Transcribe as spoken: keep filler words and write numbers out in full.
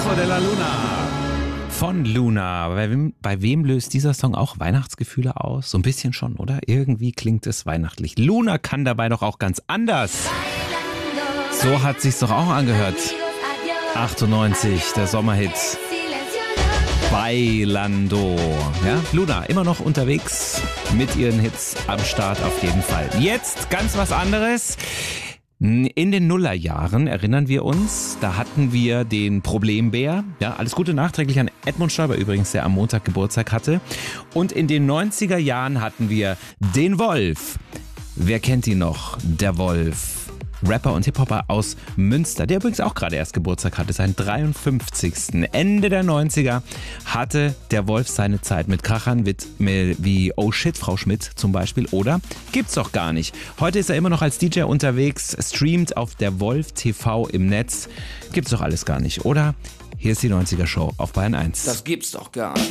Hijo de la Luna von Luna. Bei wem, bei wem löst dieser Song auch Weihnachtsgefühle aus? So ein bisschen schon, oder? Irgendwie klingt es weihnachtlich. Luna kann dabei doch auch ganz anders. So hat sich's doch auch angehört. achtundneunzig, der Sommerhit. Bailando. Ja, Luna immer noch unterwegs mit ihren Hits am Start auf jeden Fall. Jetzt ganz was anderes. In den Nullerjahren erinnern wir uns, da hatten wir den Problembär. Ja, alles Gute nachträglich an Edmund Stoiber übrigens, der am Montag Geburtstag hatte. Und in den neunziger Jahren hatten wir den Wolf. Wer kennt ihn noch? Der Wolf. Rapper und Hip-Hopper aus Münster, der übrigens auch gerade erst Geburtstag hatte, seinen dreiundfünfzigsten Ende der neunziger hatte der Wolf seine Zeit mit Krachern wie Oh Shit, Frau Schmidt zum Beispiel oder Gibt's doch gar nicht. Heute ist er immer noch als D J unterwegs, streamt auf der Wolf T V im Netz. Gibt's doch alles gar nicht, oder? Hier ist die neunziger Show auf Bayern eins. Das gibt's doch gar nicht.